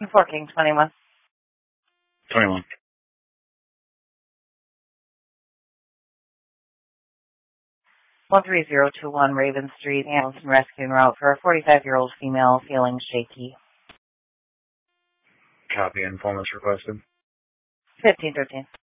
Forking 21. 21. One 13021 Raven Street, ambulance and rescue en route for a 45-year-old female feeling shaky. Copy, informant's requested. 1513.